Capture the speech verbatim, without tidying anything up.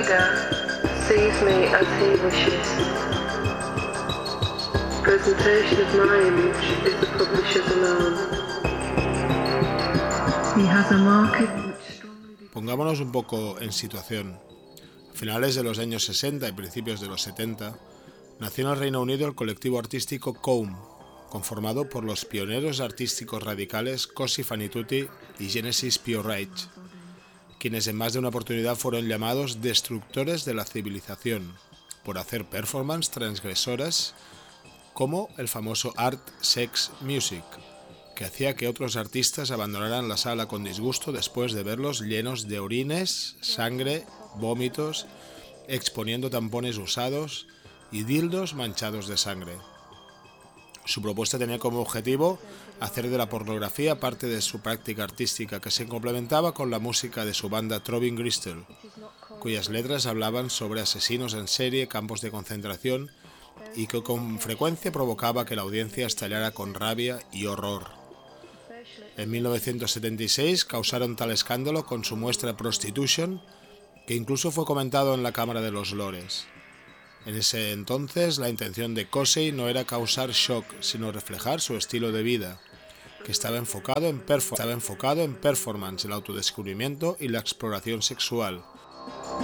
reader sees me as he wishes. Presentation of my image is the publisher's alone. He has a market which strongly... Pongámonos un poco en situación. A finales de los años sesenta y principios de los setenta, nació en el Reino Unido el colectivo artístico Comb, conformado por los pioneros artísticos radicales Cosi fan i tutti y Genesis Pure Rage, quienes en más de una oportunidad fueron llamados destructores de la civilización por hacer performances transgresoras como el famoso Art, Sex, Music, que hacía que otros artistas abandonaran la sala con disgusto después de verlos llenos de orines, sangre, vómitos, exponiendo tampones usados y dildos manchados de sangre. Su propuesta tenía como objetivo hacer de la pornografía parte de su práctica artística, que se complementaba con la música de su banda Throbbing Gristle, cuyas letras hablaban sobre asesinos en serie, campos de concentración y que con frecuencia provocaba que la audiencia estallara con rabia y horror. En mil novecientos setenta y seis causaron tal escándalo con su muestra Prostitution, que incluso fue comentado en la Cámara de los Lores. En ese entonces, la intención de Cosi no era causar shock, sino reflejar su estilo de vida, que estaba enfocado en, perfor- estaba enfocado en performance, el autodescubrimiento y la exploración sexual.